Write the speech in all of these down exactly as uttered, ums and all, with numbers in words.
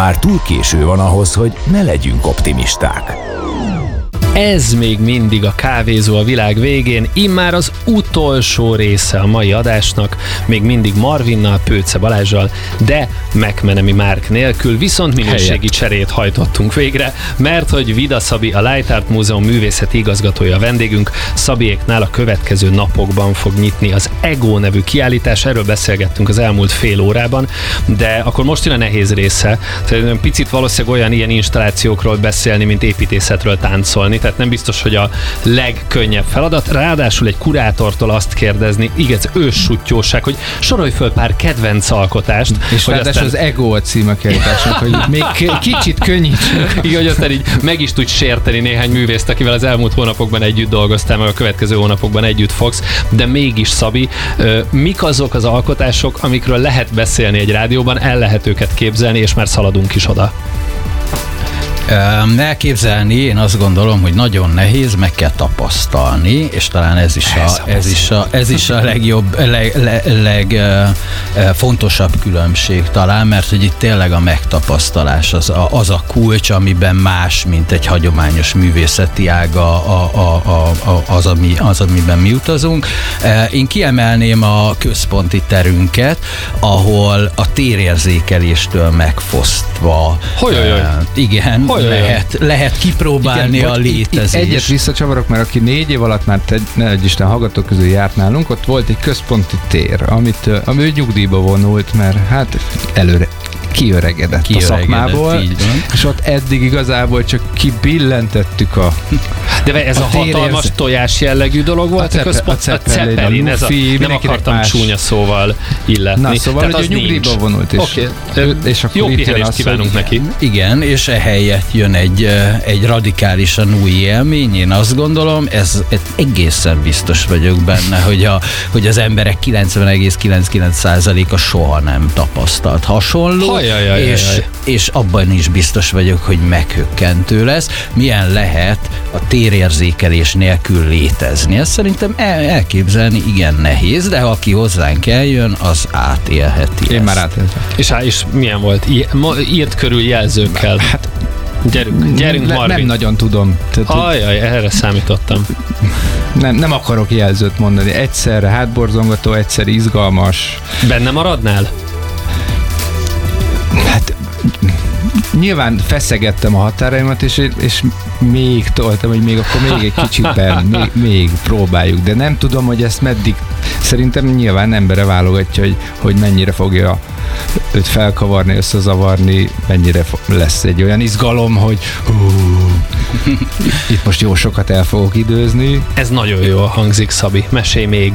már túl késő van ahhoz, hogy ne legyünk optimisták. Ez még mindig a Kávézó a világ végén, immár az utolsó része a mai adásnak, még mindig Marvinnal, Pőce Balázsral, de Megmenemi Márk nélkül, viszont minőségi cserét hajtottunk végre, mert hogy Vida Szabi, a Light Art Múzeum művészeti igazgatója a vendégünk, Szabiéknál a következő napokban fog nyitni az Ego nevű kiállítás, erről beszélgettünk az elmúlt fél órában, de akkor most jön a nehéz része, tehát picit valószínűleg olyan ilyen installációkról beszélni, mint építészetről táncolni, tehát nem biztos, hogy a legkönnyebb feladat. Ráadásul egy kurátortól azt kérdezni, igaz, őssuttyóság, hogy sorolj föl pár kedvenc alkotást. És ráadásul aztán... az Ego a címe kérdésnek, hogy még kicsit könnyítsünk. Igen, hogy aztán így meg is tudj sérteni néhány művészt, akivel az elmúlt hónapokban együtt dolgoztál, meg a következő hónapokban együtt fogsz, de mégis, Szabi, mik azok az alkotások, amikről lehet beszélni egy rádióban, el lehet őket képzelni, és már szaladunk is oda? Elképzelni, én azt gondolom, hogy nagyon nehéz, meg kell tapasztalni, és talán ez is a, ez is a, ez is a legjobb, leg, leg, leg uh, fontosabb különbség talán, mert hogy itt tényleg a megtapasztalás az a, az a kulcs, amiben más, mint egy hagyományos művészeti ág a, a, a, a, az, ami, az, amiben mi utazunk. Uh, én kiemelném a központi terünket, ahol a térérzékeléstől megfosztva uh, igen, Lehet, lehet kipróbálni igen, a létezést. Egyet visszacsavarok, mert aki négy év alatt már te, ne egy Isten hallgatók közül járt nálunk, ott volt egy központi tér, amit, ami ő nyugdíjba vonult, mert hát előre kiöregedett, kiöregedett a szakmából, és ott eddig igazából csak kibillentettük a De ez a, a hatalmas tojás jellegű dolog volt? A, cepe, a, a Zeppelin, a Luffy, nem akartam más. Csúnya szóval illetni. Na, szóval, hogy ő nyugdíjba vonult, és, okay. és akkor jó pihenést kívánunk neki. Igen, és ehelyett jön egy, egy radikálisan új élmény, én azt gondolom, ez, ez egészen biztos vagyok benne, hogy, a, hogy az emberek kilencven egész kilencvenkilenc százaléka soha nem tapasztalt hasonló, Ajajajajaj. és, és abban is biztos vagyok, hogy meghökkentő lesz. Milyen lehet a térérzékelés nélkül létezni? Ezt szerintem el, elképzelni igen nehéz, de ha aki hozzánk eljön, az átélheti. Én ezt. már átéltem. És, és milyen volt? I, ma, írt körül jelzőkkel. Hát, gyerünk, gyerünk nem, Marvin. Nem nagyon tudom. Ajaj, erre számítottam. Nem, nem akarok jelzőt mondani. Egyszerre hátborzongató, egyszer izgalmas. Benne maradnál? Hát nyilván feszegettem a határaimat, és, és még toltam, hogy még akkor még egy kicsit még, még próbáljuk, de nem tudom, hogy ezt meddig, szerintem nyilván embere válogatja, hogy, hogy mennyire fogja őt felkavarni, összezavarni, mennyire lesz egy olyan izgalom, hogy hú, itt most jó sokat el fogok időzni. Ez nagyon jól hangzik, Szabi. Mesélj még.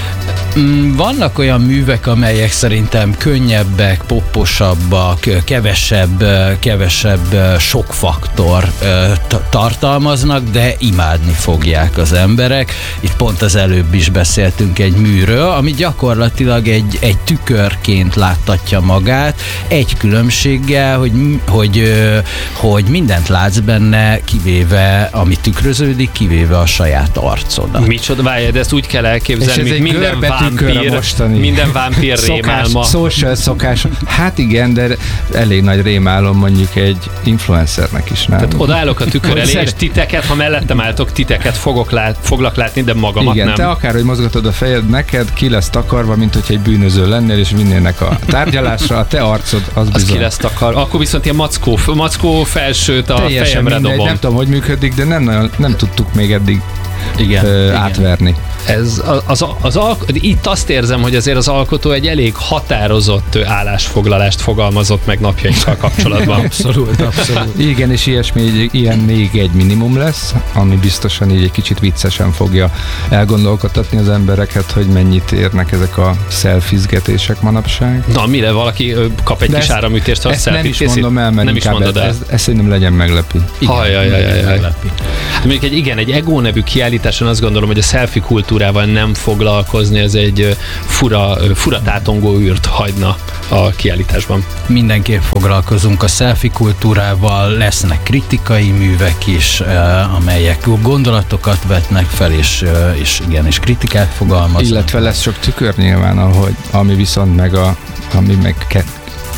Vannak olyan művek, amelyek szerintem könnyebbek, popposabbak, kevesebb, kevesebb sokfaktor tartalmaznak, de imádni fogják az emberek. Itt pont az előbb is beszéltünk egy műről, ami gyakorlatilag egy, egy tükörként láttatja magát, egy különbséggel, hogy, hogy, hogy mindent látsz benne, kivéve, ami tükröződik, kivéve a saját arcodat. Micsoda, várj, de ezt úgy kell elképzelni, mint minden vámpír, minden vámpír rémálma. Social szokás. Hát igen, de elég nagy rémálom mondjuk egy influencernek is, nem? Tehát odaállok a tükör elé, és titeket, ha mellettem álltok, titeket fogok lát, foglak látni, de magamat igen, nem. te akárhogy mozgatod a fejed, neked ki lesz takarva, mint hogyha egy bűnöző lennél, és vinnének a tárgyalásra, a te arcod, az, az bizony. ki lesz takarva. Akkor viszont ilyen mackó, mackó felsőt a teljesen fejemre mindegy, dobom. Nem tudom, hogy működik, de nem, nagyon, nem tudtuk még eddig igen, ö, igen. átverni. Ez az, az, az, az, itt azt érzem, hogy azért az alkotó egy elég határozott állásfoglalást fogalmazott meg napjainkkal kapcsolatban. Abszolút, abszolút. Igen, és ilyesmi, ilyen még egy minimum lesz, ami biztosan így egy kicsit viccesen fogja elgondolkodtatni az embereket, hogy mennyit érnek ezek a szelfizgetések manapság. Na, mire valaki kap egy de kis ezt, áramütést, ha ezt nem is készít? mondom el, mert nem is mondod el. Ez, ez szerintem legyen meglepő. Hajjajjajjaj. Mondjuk egy, igen, egy Ego nevű kiállításon azt gondolom, hogy a selfie kultúrával nem foglalkozni, ez egy fura, fura tátongó űrt hagyna a kiállításban. Mindenképp foglalkozunk a selfie kultúrával, lesznek kritikai művek is, amelyek gondolatokat vetnek fel, és, és igen, és kritikát fogalmaznak. Illetve lesz sok tükör nyilván, ahogy, ami viszont meg a, ami meg ke-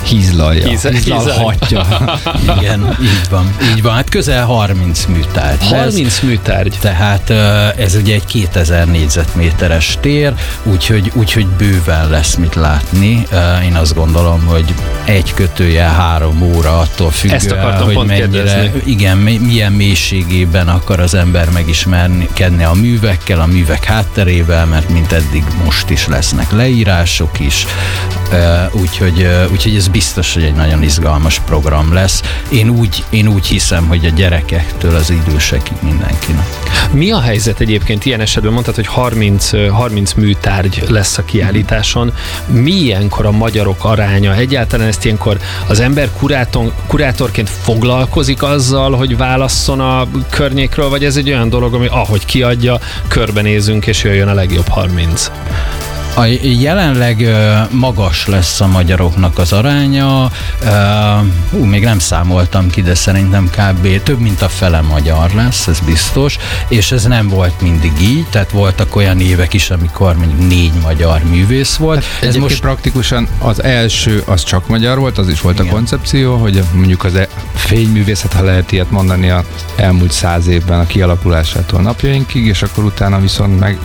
hízlalja, Híz- hízlalhatja. Igen, így van. Így van. Hát közel harminc műtárgy. harminc műtárgy. Tehát ez ugye egy kétezer négyzetméteres tér, úgyhogy, úgyhogy bőven lesz mit látni. Én azt gondolom, hogy egy kötője három óra attól függően, hogy mennyire, kérdezni. igen, milyen mélységében akar az ember megismerkedni a művekkel, a művek hátterével, mert mint eddig most is lesznek leírások is, úgyhogy, úgyhogy ez biztos, hogy egy nagyon izgalmas program lesz. Én úgy, én úgy hiszem, hogy a gyerekektől az idősekig mindenkinek. Mi a helyzet egyébként ilyen esetben? Mondtad, hogy harminc, harminc műtárgy lesz a kiállításon. Mi ilyenkor a magyarok aránya? Egyáltalán ezt ilyenkor az ember kurátor, kurátorként foglalkozik azzal, hogy válasszon a környékről, vagy ez egy olyan dolog, ami ahogy kiadja, körbenézünk, és jöjjön a legjobb harminc? A jelenleg magas lesz a magyaroknak az aránya, hú, még nem számoltam ki, de szerintem kb. Több mint a fele magyar lesz, ez biztos, és ez nem volt mindig így, tehát voltak olyan évek is, amikor mondjuk négy magyar művész volt. Hát ez most praktikusan az első az csak magyar volt, az is volt igen. a koncepció, hogy mondjuk az fényművészet, ha lehet ilyet mondani, a elmúlt száz évben a kialakulásától napjainkig, és akkor utána viszont meg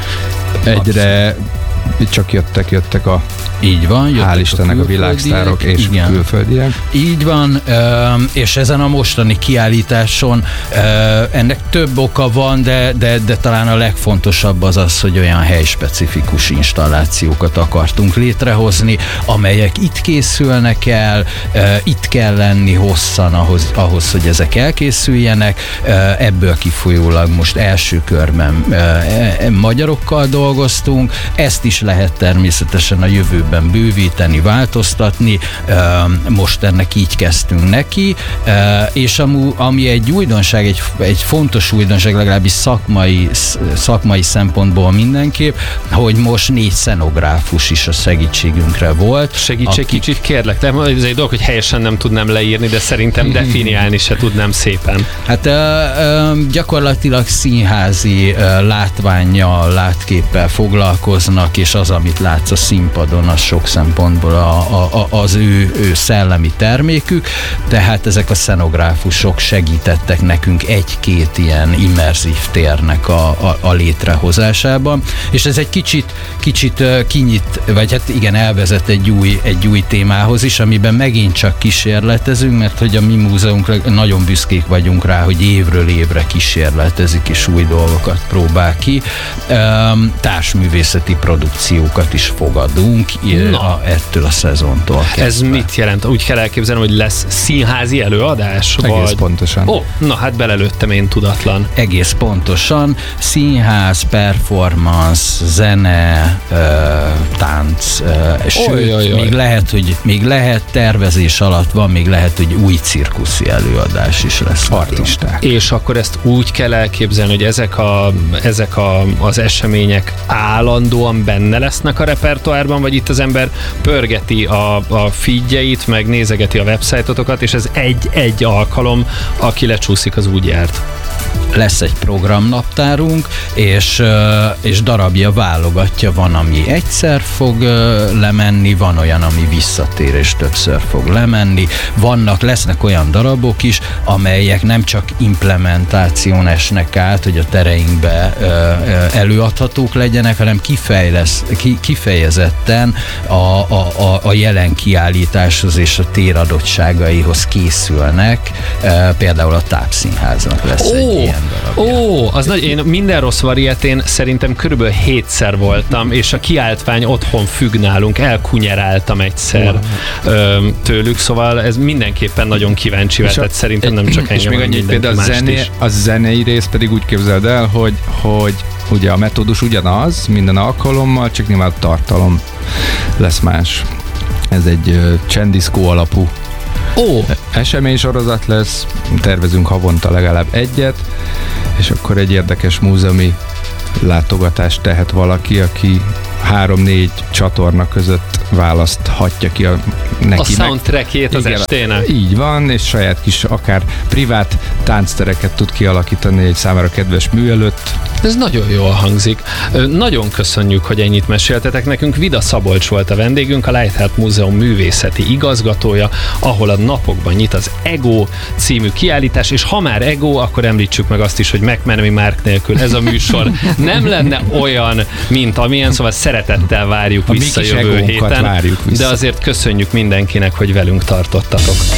egyre itt csak jöttek, jöttek a így van, hál' Istennek a, a világsztárok és igen. külföldiek. Így van, és ezen a mostani kiállításon ennek több oka van, de, de, de talán a legfontosabb az az, hogy olyan helyspecifikus installációkat akartunk létrehozni, amelyek itt készülnek el, itt kell lenni hosszan ahhoz, ahhoz hogy ezek elkészüljenek. Ebből kifolyólag most első körben magyarokkal dolgoztunk, ezt is lehet természetesen a jövőben bővíteni, változtatni. Most ennek így kezdtünk neki, és ami egy újdonság, egy, egy fontos újdonság, legalábbis szakmai, szakmai szempontból mindenképp, hogy most négy szenográfus is a segítségünkre volt. Segíts egy kicsit, kérlek, de ez egy dolog, hogy helyesen nem tudnám leírni, de szerintem definiálni se tudnám szépen. Hát gyakorlatilag színházi látvánnyal, látképpel foglalkoznak, és az, amit látsz a színpadon, az sok szempontból a, a, az ő, ő szellemi termékük, tehát ezek a szenográfusok segítettek nekünk egy-két ilyen immerzív térnek a, a, a létrehozásában, és ez egy kicsit, kicsit kinyit, vagy hát igen, elvezet egy új, egy új témához is, amiben megint csak kísérletezünk, mert hogy a mi múzeunkra nagyon büszkék vagyunk rá, hogy évről évre kísérletezik, és új dolgokat próbál ki. Társművészeti produkciókat is fogadunk a, ettől a szezontól kezdve. Ez mit jelent? Úgy kell elképzelni, hogy lesz színházi előadás? Egész vagy... pontosan. Ó, na hát belelőttem én tudatlan. Egész pontosan. Színház, performance, zene, ö, tánc, ö, sőt, oly, oly, oly. még lehet, hogy még lehet tervezés alatt van, még lehet, hogy új cirkuszi előadás is lesz. Artisták. És akkor ezt úgy kell elképzelni, hogy ezek, a, ezek a, az események állandóan benne lesznek a repertoárban, vagy itt az ember pörgeti a, a feedjeit, meg nézegeti a websájtotokat, és ez egy-egy alkalom, aki lecsúszik, az úgy járt. Lesz egy programnaptárunk, és, és darabja válogatja, van, ami egyszer fog lemenni, van olyan, ami visszatér, és többször fog lemenni. Vannak, lesznek olyan darabok is, amelyek nem csak implementáción esnek át, hogy a tereinkbe előadhatók legyenek, hanem kifejlesz, ki, kifejezetten a, a, a, a jelen kiállításhoz és a tér adottságaihoz készülnek. Például a Tápszínháznak lesz oh. egy ilyen darabja. Ó, az nagy, én minden rossz varietén szerintem körülbelül hétszer voltam, és a kiáltvány otthon függ nálunk, elkunyeráltam egyszer uh. tőlük, szóval ez mindenképpen nagyon kíváncsi vetett, szerintem nem csak engem, és még annyi, például a, zené, a zenei rész pedig úgy képzeld el, hogy, hogy ugye a metódus ugyanaz minden alkalommal, csak nyilván a tartalom lesz más. Ez egy uh, csendiszkó alapú Ó. eseménysorozat lesz, tervezünk havonta legalább egyet, és akkor egy érdekes múzeumi látogatást tehet valaki, aki három-négy csatorna között választhatja ki a neki. A soundtrackjét az Igen, estének. Így van, és saját kis akár privát tánctereket tud kialakítani egy számára kedves mű előtt. Ez nagyon jól hangzik. Ö, Nagyon köszönjük, hogy ennyit meséltetek nekünk. Vida Szabolcs volt a vendégünk, a Lightheart Múzeum művészeti igazgatója, ahol a napokban nyit az Ego című kiállítás, és ha már Ego, akkor említsük meg azt is, hogy McMenemy Mark nélkül ez a műsor nem lenne olyan, mint amilyen, szóval szeretettel várjuk A vissza mi kis jövő egónkat héten. várjuk vissza. De azért köszönjük mindenkinek, hogy velünk tartottatok.